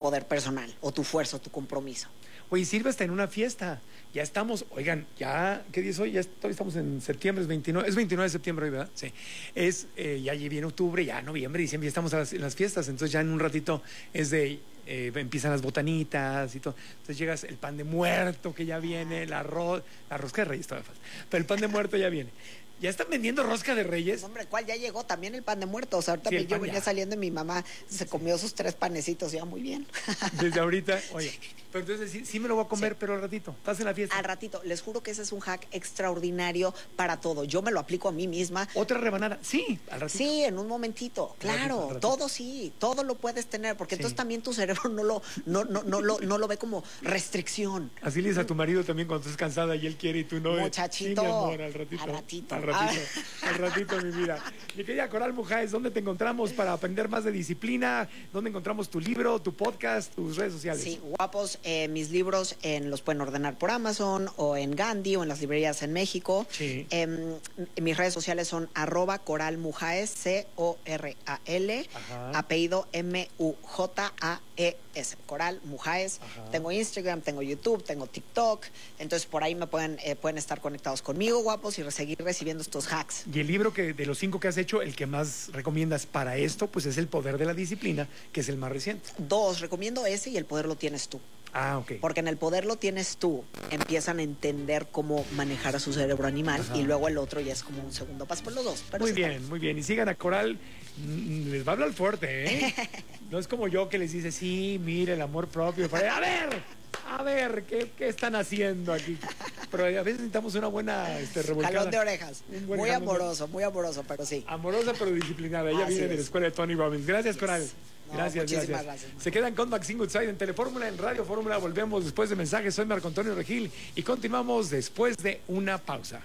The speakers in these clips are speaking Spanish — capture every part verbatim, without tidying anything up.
poder personal, o tu fuerza, o tu compromiso. Oye, sirve hasta en una fiesta. Ya estamos, oigan, ya, ¿qué día es hoy? Ya todavía estamos en septiembre, es veintinueve, es veintinueve de septiembre hoy, ¿verdad? Sí. Es, eh, ya viene octubre, ya noviembre, diciembre, ya estamos en las, en las fiestas, entonces ya en un ratito es de, eh, empiezan las botanitas y todo. Entonces llegas el pan de muerto que ya viene, el arroz, la rosca de Reyes todavía falta, pero el pan de muerto ya viene. ¿Ya están vendiendo rosca de Reyes? Hombre, ¿cuál ya llegó? También el pan de muertos. O sea, ahorita Sí, me- el yo pan venía ya. saliendo y mi mamá se comió sus tres panecitos, ya muy bien. Desde ahorita, oye, pero entonces sí, sí me lo voy a comer, Sí. pero al ratito, estás en la fiesta. Al ratito, les juro que ese es un hack extraordinario para todo. Yo me lo aplico a mí misma. Otra rebanada, sí, al ratito. Sí, en un momentito, Al ratito, claro, al ratito. todo sí, todo lo puedes tener, porque Sí. entonces también tu cerebro no lo, no, no, no, lo, no lo ve como restricción. Así le dices a tu marido también cuando estás cansada y él quiere y tú no. eh, Muchachito, sí, mi amor, al ratito. al ratito. Al ratito, al ratito, mi vida. Mi querida Coral Mujáez, ¿dónde te encontramos para aprender más de disciplina? ¿Dónde encontramos tu libro, tu podcast, tus redes sociales? Sí, guapos, eh, mis libros en, los pueden ordenar por Amazon o en Gandhi o en las librerías en México. Sí. Em, mis redes sociales son arroba Coral Mujáez, C O R A L, Ajá. apellido M U J A E S, Coral Mujáez. Ajá. Tengo Instagram, tengo YouTube, tengo TikTok, entonces por ahí me pueden, eh, pueden estar conectados conmigo, guapos, y seguir recibiendo estos hacks. Y el libro que de los cinco que has hecho, el que más recomiendas para esto, pues es El Poder de la Disciplina, que es el más reciente. Dos, recomiendo ese y el poder lo tienes tú. Ah, ok. Porque en el poder lo tienes tú, empiezan a entender cómo manejar a su cerebro animal. Ajá. Y luego el otro ya es como un segundo paso por los dos. Pero Muy sí está bien, muy bien. Y sigan a Coral, mm, les va a hablar fuerte, ¿eh? No es como yo que les dice, sí, mire, el amor propio. Para- A ver, a ver, ¿qué, qué están haciendo aquí? Pero a veces necesitamos una buena este, revolcada. Jalón de orejas. Un buen Muy jalón de- amoroso, muy amoroso, pero sí. Amorosa pero disciplinada. Ella Así viene de la es. escuela de Tony Robbins. Gracias, Yes. Coral. No, Gracias, muchísimas gracias. gracias. Se quedan con Maxine Goodside en Telefórmula, en Radio Fórmula. Volvemos después de mensajes. Soy Marco Antonio Regil y continuamos después de una pausa.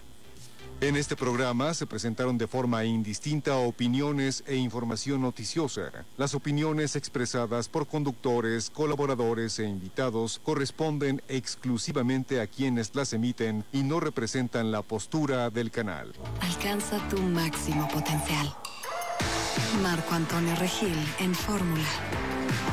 En este programa se presentaron de forma indistinta opiniones e información noticiosa. Las opiniones expresadas por conductores, colaboradores e invitados corresponden exclusivamente a quienes las emiten y no representan la postura del canal. Alcanza tu máximo potencial. Marco Antonio Regil en Fórmula.